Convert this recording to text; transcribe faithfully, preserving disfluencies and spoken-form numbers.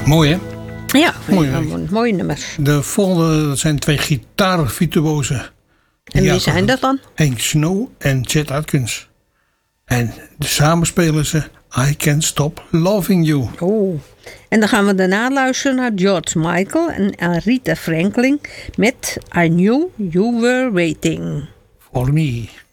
Mooi, hè? Ja, Mooi, mooie, mooie nummers. De volgende dat zijn twee gitaarvirtuosen. En wie zijn dat dan? Henk Snow en Chet Atkins. En samen spelen ze I Can't Stop Loving You. Oh. En dan gaan we daarna luisteren naar George Michael en Aretha Franklin met I Knew You Were Waiting. For Me.